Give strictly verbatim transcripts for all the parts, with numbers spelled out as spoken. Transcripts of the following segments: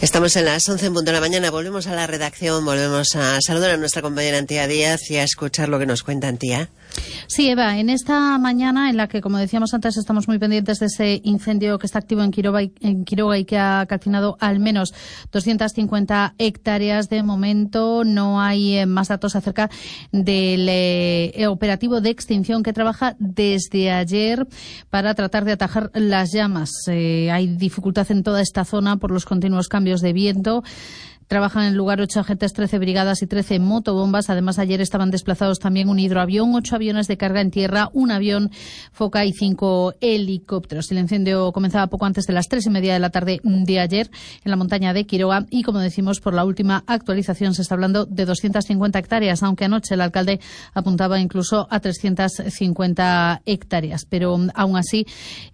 Estamos en las once en punto de la mañana, volvemos a la redacción, volvemos a saludar a nuestra compañera Antía Díaz y a escuchar lo que nos cuenta Antía. Sí, Eva, en esta mañana en la que, como decíamos antes, estamos muy pendientes de ese incendio que está activo en Quiroga y, en Quiroga y que ha calcinado al menos doscientas cincuenta hectáreas. De momento no hay eh, más datos acerca del eh, operativo de extinción que trabaja desde ayer para tratar de atajar las llamas. Eh, hay dificultad en toda esta zona por los continuos cambios de viento. Trabajan en el lugar ocho agentes, trece brigadas y trece motobombas. Además, ayer estaban desplazados también un hidroavión, ocho aviones de carga en tierra, un avión Foca y cinco helicópteros. El incendio comenzaba poco antes de las tres y media de la tarde de ayer en la montaña de Quiroga y, como decimos, por la última actualización se está hablando de doscientas cincuenta hectáreas, aunque anoche el alcalde apuntaba incluso a trescientas cincuenta hectáreas. Pero aún así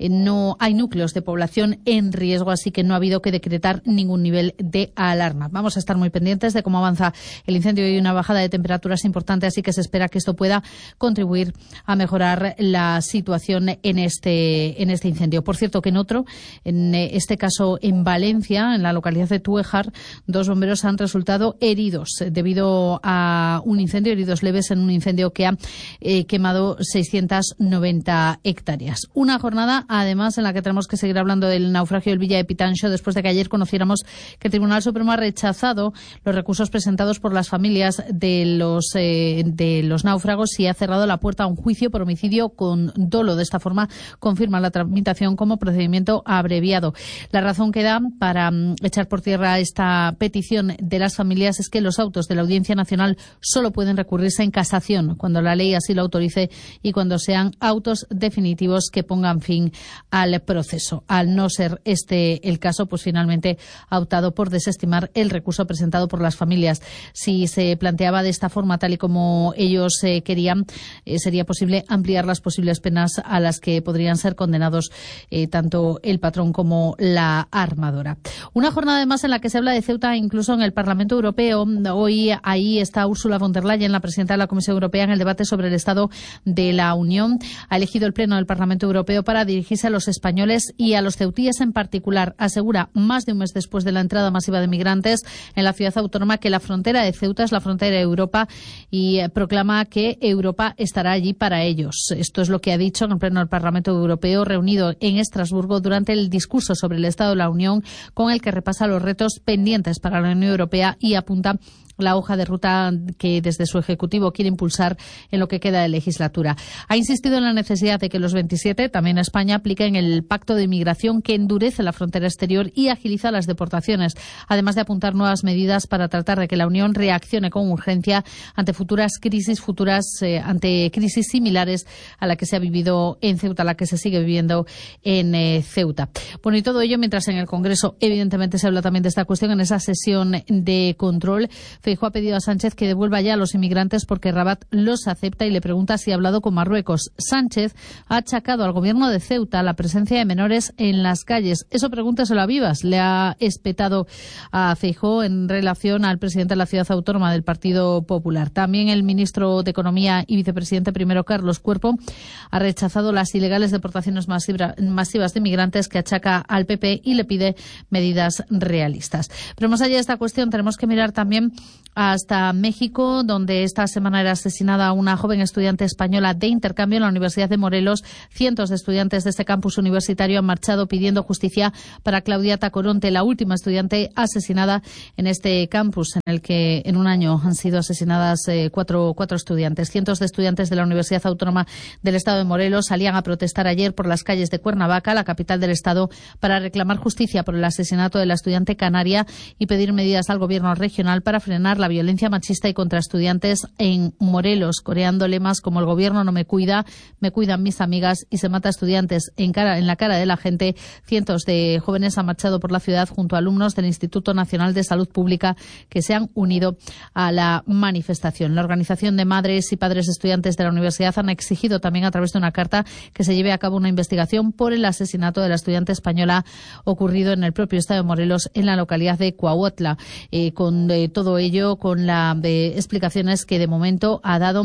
no hay núcleos de población en riesgo, así que no ha habido que decretar ningún nivel de alarma. Vamos a estar muy pendientes de cómo avanza el incendio y una bajada de temperaturas importante, así que se espera que esto pueda contribuir a mejorar la situación en este en este incendio. Por cierto, que en otro, en este caso en Valencia, en la localidad de Túejar, dos bomberos han resultado heridos debido a un incendio, heridos leves en un incendio que ha eh, quemado seiscientas noventa hectáreas. Una jornada, además, en la que tenemos que seguir hablando del naufragio del Villa de Pitanxo, después de que ayer conociéramos que el Tribunal Supremo ha rechazado los recursos presentados por las familias de los eh, de los náufragos y ha cerrado la puerta a un juicio por homicidio con dolo. De esta forma confirma la tramitación como procedimiento abreviado. La razón que da para um, echar por tierra esta petición de las familias es que los autos de la Audiencia Nacional solo pueden recurrirse en casación cuando la ley así lo autorice y cuando sean autos definitivos que pongan fin al proceso. Al no ser este el caso, pues finalmente ha optado por desestimar el recurso presentado por las familias. Si se planteaba de esta forma, tal y como ellos eh, querían, eh, sería posible ampliar las posibles penas a las que podrían ser condenados eh, tanto el patrón como la armadora. Una jornada además en la que se habla de Ceuta incluso en el Parlamento Europeo. Hoy ahí está Ursula von der Leyen, la presidenta de la Comisión Europea, en el debate sobre el estado de la Unión. Ha elegido el Pleno del Parlamento Europeo para dirigirse a los españoles y a los ceutíes en particular. Asegura, más de un mes después de la entrada masiva de migrantes en la ciudad autónoma, que la frontera de Ceuta es la frontera de Europa y eh, proclama que Europa estará allí para ellos. Esto es lo que ha dicho en el Pleno del Parlamento Europeo, reunido en Estrasburgo durante el discurso sobre el Estado de la Unión, con el que repasa los retos pendientes para la Unión Europea y apunta la hoja de ruta que desde su Ejecutivo quiere impulsar en lo que queda de legislatura. Ha insistido en la necesidad de que los veintisiete, también España, apliquen el pacto de inmigración que endurece la frontera exterior y agiliza las deportaciones, además de apuntar nuevas medidas para tratar de que la Unión reaccione con urgencia ante futuras crisis, futuras eh, ante crisis similares a la que se ha vivido en Ceuta, a la que se sigue viviendo en eh, Ceuta. Bueno, y todo ello mientras en el Congreso evidentemente se habla también de esta cuestión en esa sesión de control. Feijóo ha pedido a Sánchez que devuelva ya a los inmigrantes porque Rabat los acepta y le pregunta si ha hablado con Marruecos. Sánchez ha achacado al gobierno de Ceuta la presencia de menores en las calles. Eso pregúntaselo a Vivas, le ha espetado a Feijóo en relación al presidente de la ciudad autónoma del Partido Popular. También el ministro de Economía y vicepresidente primero, Carlos Cuerpo, ha rechazado las ilegales deportaciones masivas de inmigrantes que achaca al P P y le pide medidas realistas. Pero más allá de esta cuestión tenemos que mirar también hasta México, donde esta semana era asesinada una joven estudiante española de intercambio en la Universidad de Morelos. Cientos de estudiantes de este campus universitario han marchado pidiendo justicia para Claudia Tacoronte, la última estudiante asesinada en este campus, en el que en un año han sido asesinadas eh, cuatro, cuatro estudiantes. Cientos de estudiantes de la Universidad Autónoma del Estado de Morelos salían a protestar ayer por las calles de Cuernavaca, la capital del Estado, para reclamar justicia por el asesinato de la estudiante canaria y pedir medidas al gobierno regional para frenar la violencia machista y contra estudiantes en Morelos, coreando lemas como el gobierno no me cuida, me cuidan mis amigas y se mata a estudiantes en, cara, en la cara de la gente. Cientos de jóvenes han marchado por la ciudad junto a alumnos del Instituto Nacional de Salud Pública que se han unido a la manifestación. La Organización de Madres y Padres Estudiantes de la Universidad han exigido también a través de una carta que se lleve a cabo una investigación por el asesinato de la estudiante española ocurrido en el propio estado de Morelos, en la localidad de Cuautla. Eh, con eh, todo ello, con las eh, explicaciones que de momento ha dado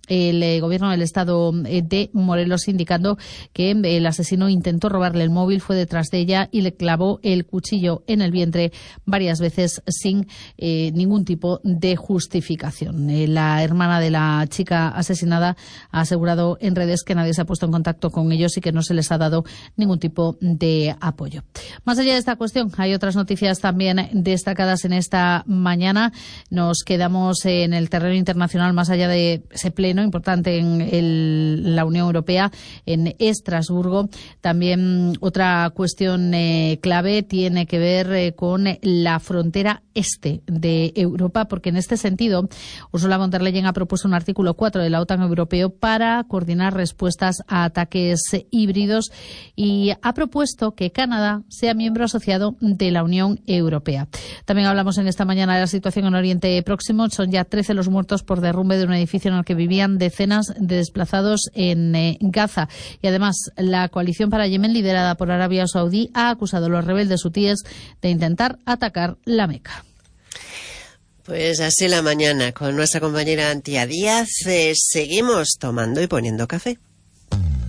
el eh, gobierno del estado de Morelos, indicando que el asesino intentó robarle el móvil, fue detrás de ella y le clavó el cuchillo en el vientre varias veces sin eh, ningún tipo de justificación. Eh, la hermana de la chica asesinada ha asegurado en redes que nadie se ha puesto en contacto con ellos y que no se les ha dado ningún tipo de apoyo. Más allá de esta cuestión, hay otras noticias también destacadas en esta mañana. Nos quedamos en el terreno internacional, más allá de ese pleno importante en el, la Unión Europea, en Estrasburgo. También otra cuestión eh, clave tiene que ver eh, con la frontera este de Europa, porque en este sentido Ursula von der Leyen ha propuesto un artículo cuatro de la OTAN europeo para coordinar respuestas a ataques híbridos y ha propuesto que Canadá sea miembro asociado de la Unión Europea. También hablamos en esta mañana de la situación en Oriente Próximo. Son ya trece los muertos por derrumbe de un edificio en el que vivían decenas de desplazados en eh, Gaza. Y además, la coalición para Yemen, liderada por Arabia Saudí, ha acusado a los rebeldes hutíes de intentar atacar la Meca. Pues así la mañana con nuestra compañera Antía Díaz. Eh, seguimos tomando y poniendo café.